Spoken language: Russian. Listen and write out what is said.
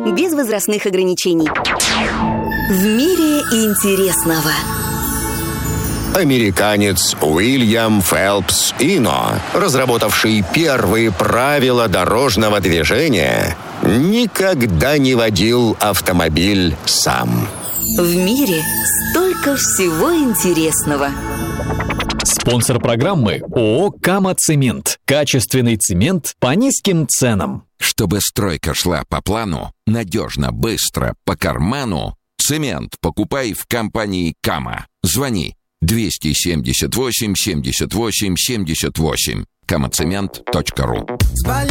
без возрастных ограничений. В мире интересного. Американец Уильям Фелпс Ино, разработавший первые правила дорожного движения, никогда не водил автомобиль сам. В мире столько всего интересного. Спонсор программы ООО «Кама-Цемент». Качественный цемент по низким ценам. Чтобы стройка шла по плану, надежно, быстро, по карману, цемент покупай в компании «Кама». Звони 278 78 78. kamacement.ru